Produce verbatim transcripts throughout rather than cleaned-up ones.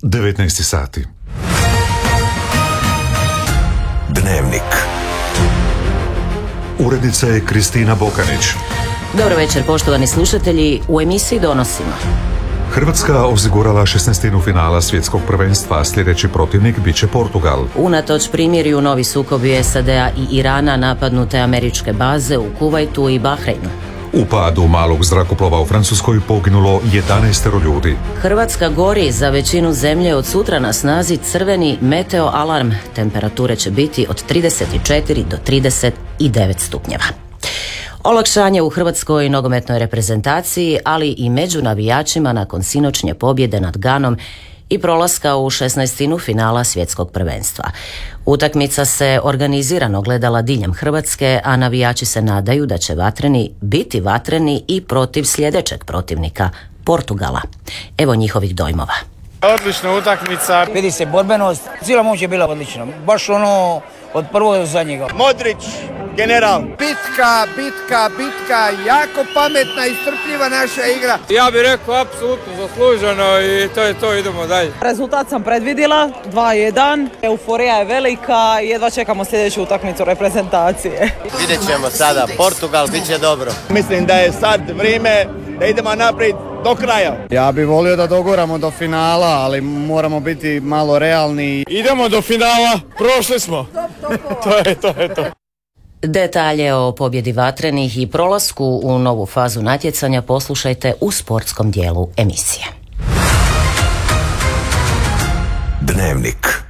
devetnaest sati. Dnevnik. Urednica je Kristina Bokanić. Dobro večer, poštovani slušatelji. U emisiji donosimo: Hrvatska osigurala šesnaestinu finala svjetskog prvenstva, sljedeći protivnik bit će Portugal. Unatoč primjerju novi sukobi S A D-a i Irana, napadnute američke baze u Kuvajtu i Bahreinu. U padu malog zrakoplova u Francuskoj poginulo jedanaest ljudi. Hrvatska gori, za većinu zemlje od sutra na snazi crveni meteo alarm. Temperature će biti od trideset četiri do trideset devet stupnjeva. Olakšanje u hrvatskoj nogometnoj reprezentaciji, ali i među navijačima nakon sinoćnje pobjede nad Ganom i prolaska u šesnaestinu finala svjetskog prvenstva. Utakmica se organizirano gledala diljem Hrvatske, a navijači se nadaju da će vatreni biti vatreni i protiv sljedećeg protivnika, Portugala. Evo njihovih dojmova. Odlična utakmica. Vidi se borbenost, cijela moć je bila odlična. Baš ono od prvog do zadnjega. Modrić, general. Bitka, bitka, bitka, jako pametna i strpljiva naša igra. Ja bih rekao apsolutno zasluženo i to je to, idemo dalje. Rezultat sam predvidjela, dva jedan, euforija je velika i jedva čekamo sljedeću utakmicu reprezentacije. Vidjet ćemo sada, Portugal, bit će dobro. Mislim da je sad vrijeme da idemo naprijed do kraja. Ja bih volio da doguramo do finala, ali moramo biti malo realni. Idemo do finala, prošli smo. To je to, je to. Detalje o pobjedi vatrenih i prolasku u novu fazu natjecanja poslušajte u sportskom dijelu emisije. Dnevnik.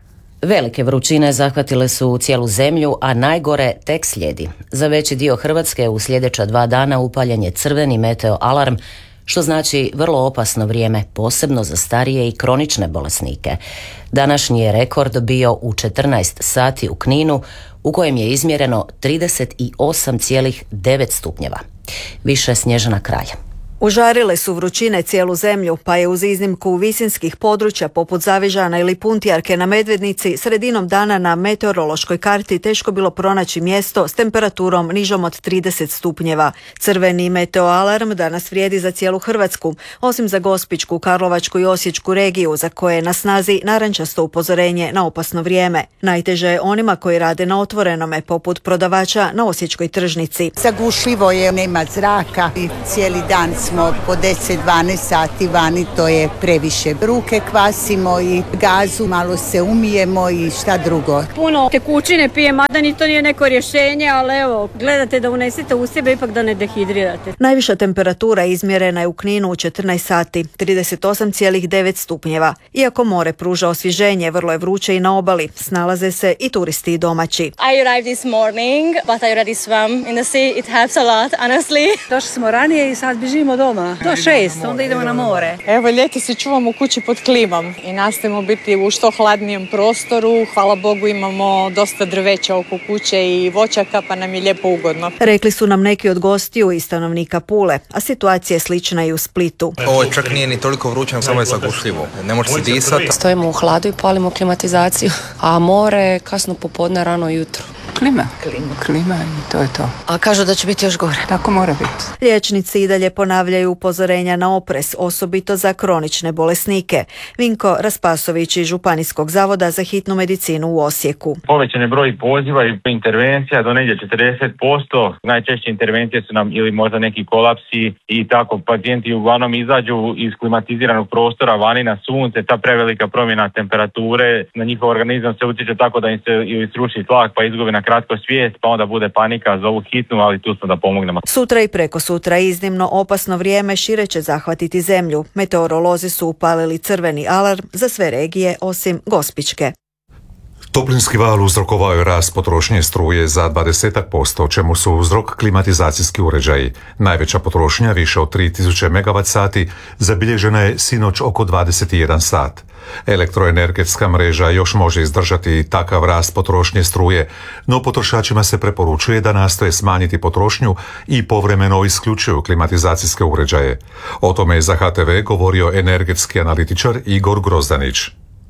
Velike vrućine zahvatile su cijelu zemlju, a najgore tek slijedi. Za veći dio Hrvatske u sljedeća dva dana upaljen je crveni meteo alarm, što znači vrlo opasno vrijeme, posebno za starije i kronične bolesnike. Današnji je rekord bio u četrnaest sati u Kninu, u kojem je izmjereno trideset osam zarez devet stupnjeva. Više Snježana Kralj. Užarile su vrućine cijelu zemlju, pa je uz iznimku visinskih područja poput Zavižana ili Puntijarke na Medvednici sredinom dana na meteorološkoj karti teško bilo pronaći mjesto s temperaturom nižom od trideset stupnjeva. Crveni meteo alarm danas vrijedi za cijelu Hrvatsku, osim za Gospićku, Karlovačku i Osječku regiju, za koje je na snazi narančasto upozorenje na opasno vrijeme. Najteže je onima koji rade na otvorenome, poput prodavača na Osječkoj tržnici. Zagušljivo je, nema zraka i cijeli dan smo po deset do dvanaest sati vani, to je previše. Ruke kvasimo i gazu, malo se umijemo i šta drugo. Puno tekućine pijem, mada ni to nije neko rješenje, ali evo, gledate da unesete u sebe, ipak da ne dehidrirate. Najviša temperatura izmjerena je u Kninu u četrnaest sati, trideset osam zarez devet stupnjeva. Iako more pruža osvježenje, vrlo je vruće i na obali, snalaze se i turisti i domaći. I arrived this morning, but I already swam in the sea. It helps a lot, honestly. Došli smo ranije i sad bježimo doma. Do šest, onda idemo na more. Evo, ljeti se čuvamo u kući pod klimom i nastojimo biti u što hladnijem prostoru. Hvala Bogu imamo dosta drveća oko kuće i voćaka, pa nam je lijepo ugodno. Rekli su nam neki od gostiju i stanovnika Pule, a situacija je slična i u Splitu. Ovo čak nije ni toliko vruće, samo je zagušljivo. Ne može se disati. Stojimo u hladu i palimo klimatizaciju, a more kasno popodne, rano jutro. Klima, klima, klima i to je to. A kažu da će biti još gore. Tako mora biti. Liječnici i dalje ponavljaju upozorenja na oprez, osobito za kronične bolesnike. Vinko Raspasović iz Županijskog zavoda za hitnu medicinu u Osijeku. Povećan je broj poziva i intervencija do negdje četrdeset posto. Najčešće intervencije su nam ili možda neki kolapsi i tako. Pacijenti uglavnom izađu iz klimatiziranog prostora vani na sunce. Ta prevelika promjena temperature na njihov organizam se utječe tako da im se ili sruši tlak pa izgubi na kratko svijest, pa onda bude panika za ovu hitnu, ali tu smo da pomognemo. Sutra i preko sutra iznimno opasno vrijeme šire će zahvatiti zemlju. Meteorolozi su upalili crveni alarm za sve regije osim Gospićke. Toplinski val uzrokovao je rast potrošnje struje za dvadeset posto, čemu su uzrok klimatizacijski uređaji. Najveća potrošnja, više od tri tisuće megavat sati, zabilježena je sinoć oko dvadeset jedan sat. Elektroenergetska mreža još može izdržati takav rast potrošnje struje, no potrošačima se preporučuje da nastoje smanjiti potrošnju i povremeno isključuju klimatizacijske uređaje. O tome je za H T V govorio energetski analitičar Igor Grozdanić.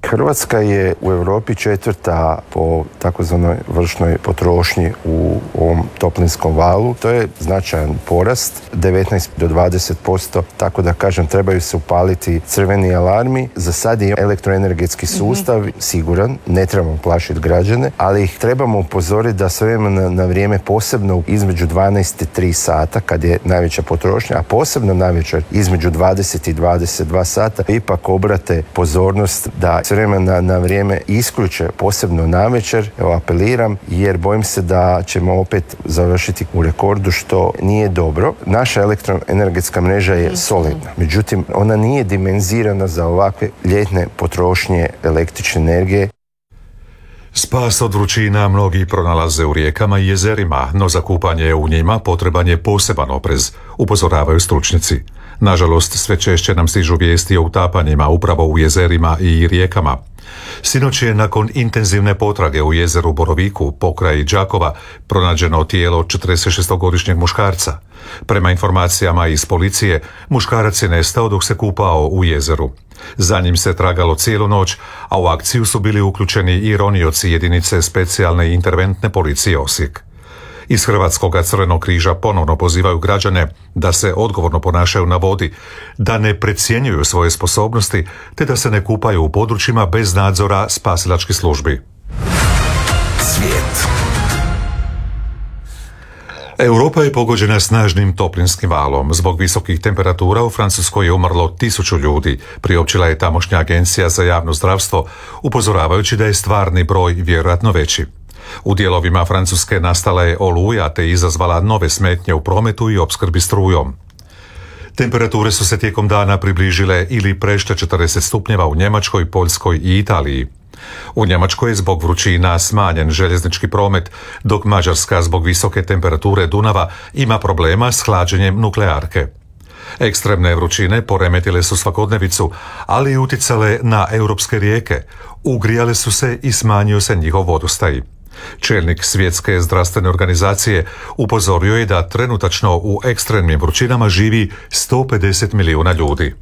Hrvatska je u Europi četvrta po takozvanoj vršnoj potrošnji u ovom toplinskom valu. To je značajan porast, devetnaest do dvadeset posto, tako da kažem trebaju se upaliti crveni alarmi. Za sad je elektroenergetski sustav mm-hmm. siguran, ne trebamo plašiti građane, ali ih trebamo upozoriti da s vremena na vrijeme, posebno između dvanaest i tri sata kad je najveća potrošnja, a posebno navečer između dvadeset i dvadeset dva sata, ipak obrate pozornost da s vremena na vrijeme isključe, posebno navečer. Evo, apeliram, jer bojim se da ćemo opet završiti u rekordu, što nije dobro. Naša elektroenergetska mreža je solidna, međutim ona nije dimenzirana za ovakve ljetne potrošnje električne energije. Spas od vrućina mnogi pronalaze u rijekama i jezerima, no za kupanje u njima potreban je poseban oprez, upozoravaju stručnjaci. Nažalost, sve češće nam stižu vijesti o utapanjima upravo u jezerima i rijekama. Sinoć je nakon intenzivne potrage u jezeru Boroviku, pokraj Đakova, pronađeno tijelo četrdesetšestogodišnjeg muškarca. Prema informacijama iz policije, muškarac je nestao dok se kupao u jezeru. Za njim se tragalo cijelu noć, a u akciju su bili uključeni i ronioci jedinice specijalne i interventne policije Osijek. Iz Hrvatskog Crvenog križa ponovno pozivaju građane da se odgovorno ponašaju na vodi, da ne precjenjuju svoje sposobnosti, te da se ne kupaju u područjima bez nadzora spasilačkih službi. Svijet. Europa je pogođena snažnim toplinskim valom. Zbog visokih temperatura u Francuskoj je umrlo tisuću ljudi, priopćila je tamošnja agencija za javno zdravstvo, upozoravajući da je stvarni broj vjerojatno veći. U dijelovima Francuske nastala je oluja te izazvala nove smetnje u prometu i opskrbi strujom. Temperature su se tijekom dana približile ili prešle četrdeset stupnjeva u Njemačkoj, Poljskoj i Italiji. U Njemačkoj je zbog vrućina smanjen željeznički promet, dok Mađarska zbog visoke temperature Dunava ima problema s hlađenjem nuklearke. Ekstremne vrućine poremetile su svakodnevicu, ali i utjecale na europske rijeke. Ugrijale su se i smanjio se njihov vodostaj. Čelnik Svjetske zdravstvene organizacije upozorio je da trenutačno u ekstremnim vrućinama živi sto pedeset milijuna ljudi.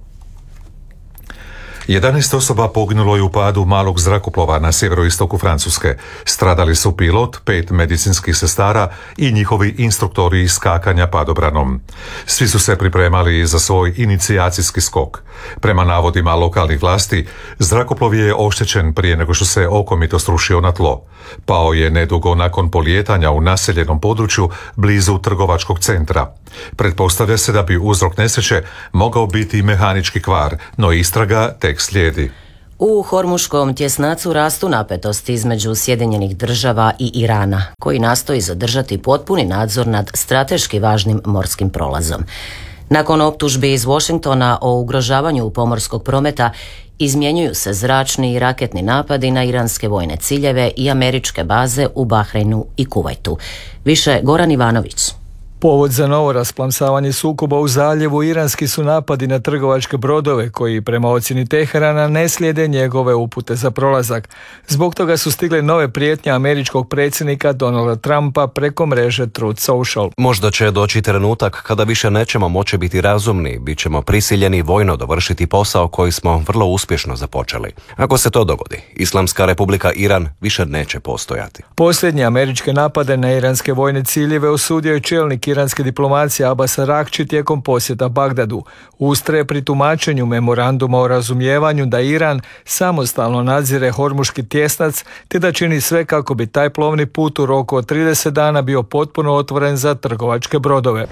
jedanaest osoba poginulo je u padu malog zrakoplova na sjeveroistoku Francuske. Stradali su pilot, pet medicinskih sestara i njihovi instruktori skakanja padobranom. Svi su se pripremali za svoj inicijacijski skok. Prema navodima lokalnih vlasti, zrakoplov je oštećen prije nego što se okomito srušio na tlo. Pao je nedugo nakon polijetanja u naseljenom području blizu trgovačkog centra. Pretpostavlja se da bi uzrok nesreće mogao biti mehanički kvar, no istraga tek slijedi. U Hormuškom tjesnacu rastu napetosti između Sjedinjenih država i Irana, koji nastoji zadržati potpuni nadzor nad strateški važnim morskim prolazom. Nakon optužbi iz Washingtona o ugrožavanju pomorskog prometa, izmjenjuju se zračni i raketni napadi na iranske vojne ciljeve i američke baze u Bahreinu i Kuvajtu. Više Goran Ivanović. Povod za novo rasplamsavanje sukoba u zaljevu iranski su napadi na trgovačke brodove koji prema ocjeni Teherana ne slijede njegove upute za prolazak. Zbog toga su stigle nove prijetnje američkog predsjednika Donalda Trumpa preko mreže Truth Social. Možda će doći trenutak kada više nećemo moći biti razumni, bit ćemo prisiljeni vojno dovršiti posao koji smo vrlo uspješno započeli. Ako se to dogodi, Islamska republika Iran više neće postojati. Posljednje američke napade na iranske vojne ciljeve osudio je čelnik iranske diplomacije Abbas Araghči tijekom posjeta Bagdadu. Ustraje pri tumačenju memoranduma o razumijevanju da Iran samostalno nadzire Hormuški tjesnac te da čini sve kako bi taj plovni put u roku od trideset dana bio potpuno otvoren za trgovačke brodove.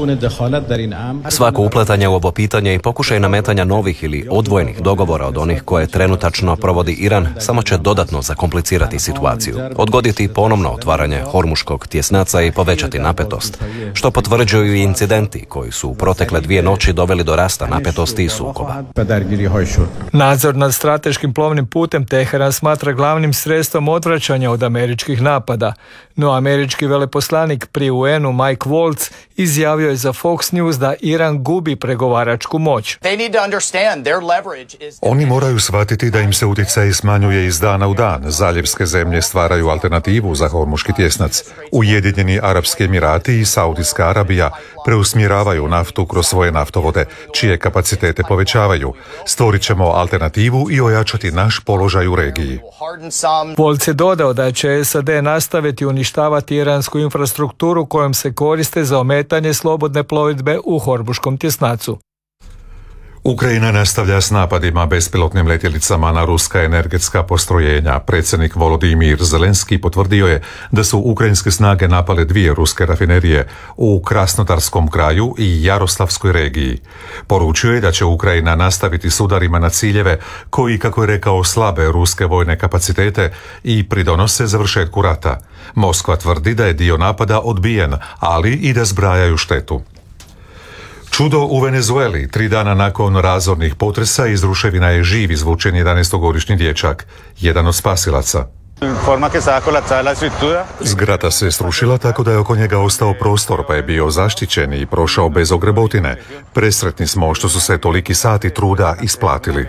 Svako upletanje u ovo pitanje i pokušaj nametanja novih ili odvojenih dogovora od onih koje trenutačno provodi Iran samo će dodatno zakomplicirati situaciju, odgoditi ponovno otvaranje Hormuškog tjesnaca i povećati napetost, što potvrđuju i incidenti koji su u protekle dvije noći doveli do rasta napetosti i sukoba. Nadzor nad strateškim plovnim putem Teheran smatra glavnim sredstvom odvraćanja od američkih napada, no američki veleposlanik pri U N-u Mike Waltz izjavio je za Fox News da Iran gubi pregovaračku moć. Oni moraju shvatiti da im se utjecaj smanjuje iz dana u dan. Zaljevske zemlje stvaraju alternativu za Hormuški tjesnac. Ujedinjeni Arapski Emirati i Saudijska Saudijska Arabija preusmjeravaju naftu kroz svoje naftovode, čije kapacitete povećavaju. Stvorit ćemo alternativu i ojačati naš položaj u regiji. Volc je dodao da će S A D nastaviti uništavati iransku infrastrukturu kojom se koriste za ometanje slobodne plovidbe u Hormuškom tjesnacu. Ukrajina nastavlja s napadima bespilotnim letjelicama na ruska energetska postrojenja. Predsjednik Volodimir Zelenski potvrdio je da su ukrajinske snage napale dvije ruske rafinerije u Krasnodarskom kraju i Jaroslavskoj regiji. Poručio je da će Ukrajina nastaviti s udarima na ciljeve koji, kako je rekao, slabe ruske vojne kapacitete i pridonose završetku rata. Moskva tvrdi da je dio napada odbijen, ali i da zbrajaju štetu. Čudo u Venezueli. Tri dana nakon razornih potresa iz ruševina je živ izvučen jedanaestogodišnji dječak, jedan od spasilaca. Zgrada se srušila tako da je oko njega ostao prostor, pa je bio zaštićen i prošao bez ogrebotine. Presretni smo što su se toliki sati truda isplatili.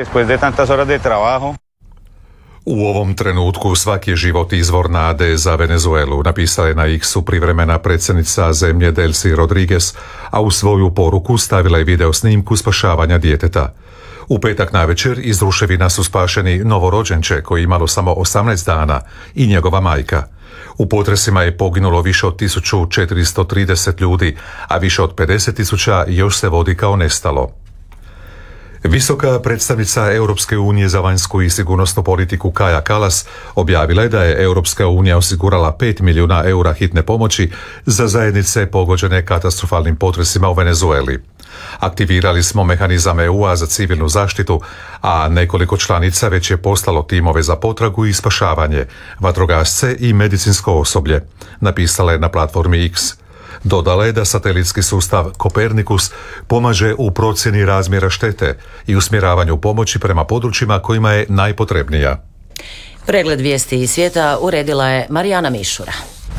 U ovom trenutku svaki je život izvor nade za Venezuelu, napisala je na X-u privremena predsjednica zemlje Delcy Rodriguez, a u svoju poruku stavila je video snimku spašavanja djeteta. U petak navečer iz ruševina su spašeni novorođenče koji je imalo samo osamnaest dana i njegova majka. U potresima je poginulo više od tisuću četiristo trideset ljudi, a više od pedeset tisuća još se vodi kao nestalo. Visoka predstavnica Europske unije za vanjsku i sigurnosnu politiku Kaja Kallas objavila je da je Europska unija osigurala pet milijuna eura hitne pomoći za zajednice pogođene katastrofalnim potresima u Venezueli. Aktivirali smo mehanizam E U-a za civilnu zaštitu, a nekoliko članica već je poslalo timove za potragu i spašavanje, vatrogasce i medicinsko osoblje, napisala je na platformi X. Dodala je da satelitski sustav Kopernikus pomaže u procjeni razmjera štete i usmjeravanju pomoći prema područjima kojima je najpotrebnija. Pregled vijesti iz svijeta uredila je Marijana Mišura.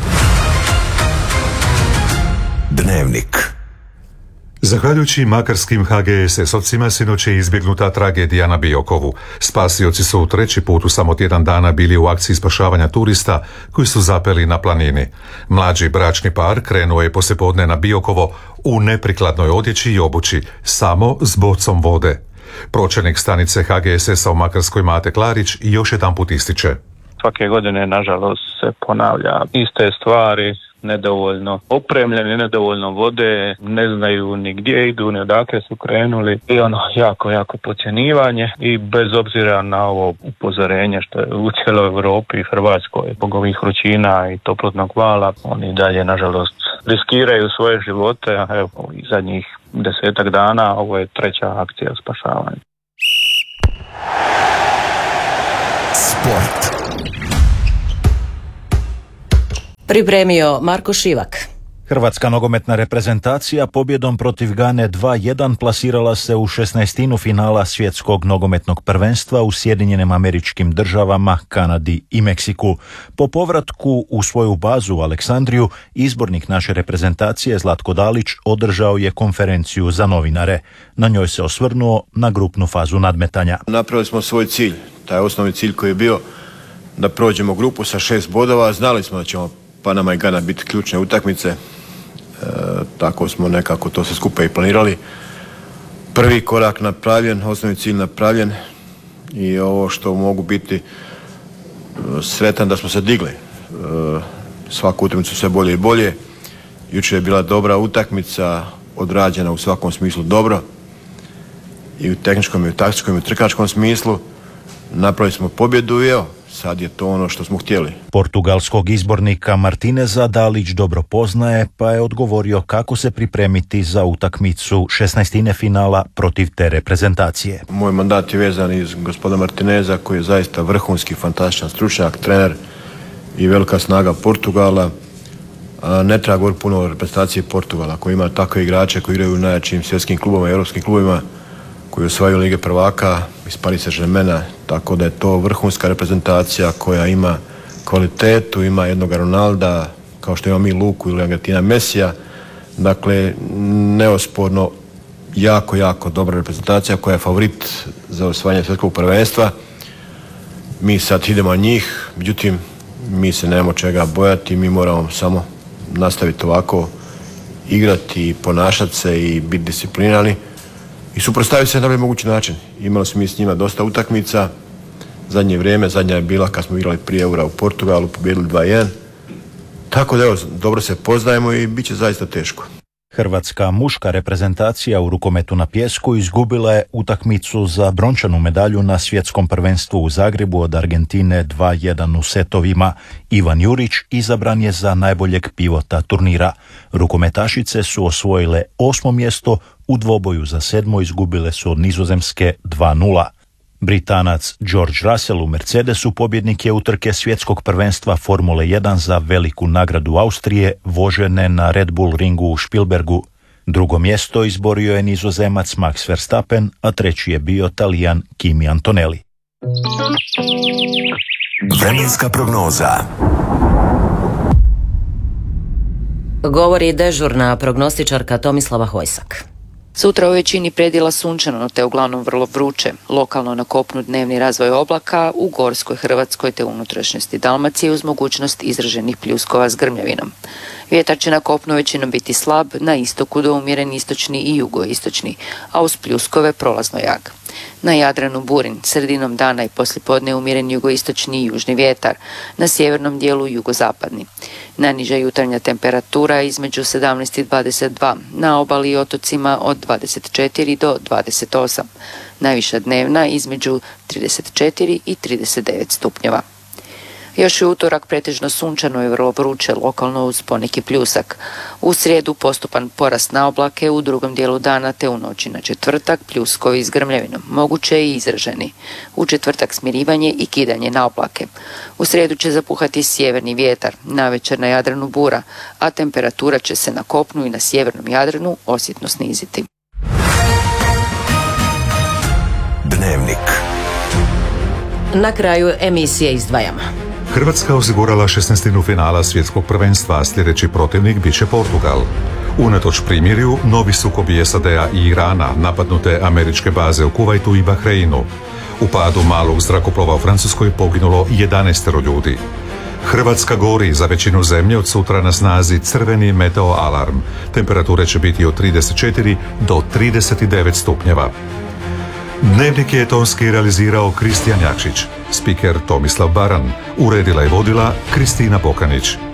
Dnevnik. Zahvaljujući makarskim H G S S-ovcima sinoć je izbjegnuta tragedija na Biokovu. Spasioci su treći put u samo tjedan dana bili u akciji spašavanja turista koji su zapeli na planini. Mlađi bračni par krenuo je poslijepodne na Biokovo u neprikladnoj odjeći i obući, samo s bocom vode. Pročelnik stanice H G S S-a u Makarskoj Mate Klarić još jedan put ističe. Svake godine, nažalost, se ponavlja iste stvari, nedovoljno opremljeni, nedovoljno vode, ne znaju ni gdje idu, ni odakle su krenuli i ono jako, jako podcjenjivanje i bez obzira na ovo upozorenje što je u cijeloj Europi i Hrvatskoj zbog ovih vrućina i toplotnog vala, oni dalje, nažalost, riskiraju svoje živote, a evo, i zadnjih desetak dana ovo je treća akcija spašavanja. Sport. Pripremio Marko Šivak. Hrvatska nogometna reprezentacija pobjedom protiv Gane dva jedan plasirala se u šesnaestinu finala svjetskog nogometnog prvenstva u Sjedinjenim Američkim Državama, Kanadi i Meksiku. Po povratku u svoju bazu u Aleksandriju, izbornik naše reprezentacije Zlatko Dalić održao je konferenciju za novinare. Na njoj se osvrnuo na grupnu fazu nadmetanja. Napravili smo svoj cilj, taj osnovni cilj koji je bio da prođemo grupu sa šest bodova. Znali smo da ćemo Panama i Gana biti ključne utakmice, e, tako smo nekako to sve skupa i planirali. Prvi korak napravljen, osnovni cilj napravljen i ovo što mogu biti e, sretan da smo se digli. E, svaku utakmicu sve bolje i bolje. Jučer je bila dobra utakmica, odrađena u svakom smislu dobro. I u tehničkom, i u taktičkom, i u trkačkom smislu. Napravili smo pobjedu i evo, sad je to ono što smo htjeli. Portugalskog izbornika Martineza Dalić dobro poznaje, pa je odgovorio kako se pripremiti za utakmicu šesnaestine finala protiv te reprezentacije. Moj mandat je vezan iz gospodina Martineza, koji je zaista vrhunski, fantastičan stručnjak, trener i velika snaga Portugala. A ne treba govoriti puno o reprezentaciji Portugala, koji ima takve igrače koji igraju u najjačim svjetskim klubovima i europskim klubovima, koji osvajaju Lige prvaka iz Paris Saint-Germaina, tako da je to vrhunska reprezentacija koja ima kvalitetu, ima jednog Ronalda, kao što ima mi Luku ili Argentina Mesija. Dakle, neosporno jako, jako dobra reprezentacija koja je favorit za osvajanje svjetskog prvenstva. Mi sad idemo na njih, međutim, mi se nemamo čega bojati, mi moramo samo nastaviti ovako igrati, ponašati se i biti disciplinirani i suprotstaviti se na najbolji mogući način. Imali smo mi s njima dosta utakmica, zadnje vrijeme, zadnja je bila kad smo igrali prije Eura u Portugalu, pobijedili dva jedan. Tako da evo, dobro se poznajemo i bit će zaista teško. Hrvatska muška reprezentacija u rukometu na pijesku izgubila je utakmicu za brončanu medalju na svjetskom prvenstvu u Zagrebu od Argentine dva jedan u setovima. Ivan Jurić izabran je za najboljeg pivota turnira. Rukometašice su osvojile osmo mjesto, u dvoboju za sedmo izgubile su od Nizozemske dva nula. Britanac George Russell u Mercedesu pobjednik je utrke svjetskog prvenstva Formule jedan za veliku nagradu Austrije, vožene na Red Bull ringu u Spielbergu. Drugo mjesto izborio je Nizozemac Max Verstappen, a treći je bio Talijan Kimi Antonelli. Vremenska prognoza. Govori dežurna prognostičarka Tomislava Hojsak. Sutra u većini predjela sunčano, te uglavnom vrlo vruće. Lokalno na kopnu dnevni razvoj oblaka, u gorskoj Hrvatskoj te unutrašnjosti Dalmacije uz mogućnost izraženih pljuskova s grmljavinom. Vjetar će na kopnu većinom biti slab, na istoku do umjeren istočni i jugoistočni, a uz pljuskove prolazno jak. Na Jadranu burin, sredinom dana i poslijepodne umjeren jugoistočni i južni vjetar, na sjevernom dijelu jugozapadni. Najniža jutarnja temperatura između sedamnaest i dvadeset dva, na obali i otocima od dvadeset četiri do dvadeset osam, najviša dnevna između trideset četiri i trideset devet stupnjeva. Još je utorak pretežno sunčano i vrlo vruće, lokalno uz poneki pljusak. U srijedu postupan porast na oblake, u drugom dijelu dana te u noći na četvrtak pljuskovi s grmljavinom, moguće i izraženi. U četvrtak smirivanje i kidanje na oblake. U srijedu će zapuhati sjeverni vjetar, navečer na Jadranu bura, a temperatura će se na kopnu i na sjevernom Jadranu osjetno sniziti. Dnevnik. Na kraju emisije izdvajamo. Hrvatska osigurala šesnaestinu finala svjetskog prvenstva, a sljedeći protivnik bit će Portugal. Unatoč primirju, novi sukobi S A D-a i Irana, napadnute američke baze u Kuvajtu i Bahreinu. U padu malog zrakoplova u Francuskoj poginulo jedanaest ljudi. Hrvatska gori, za većinu zemlje od sutra na snazi crveni meteo alarm. Temperature će biti od trideset četiri do trideset devet stupnjeva. Dnevnik je tonski realizirao Kristijan Jakšić, spiker Tomislav Baran, uredila i vodila Kristina Bokanić.